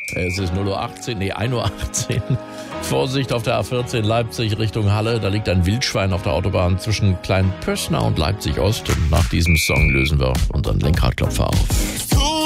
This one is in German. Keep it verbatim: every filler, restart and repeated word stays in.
Es ist null Uhr achtzehn, nee, ein Uhr achtzehn. Vorsicht auf der A vierzehn Leipzig Richtung Halle. Da liegt ein Wildschwein auf der Autobahn zwischen Kleinpössner und Leipzig Ost. Und nach diesem Song lösen wir unseren Lenkradklopfer auf.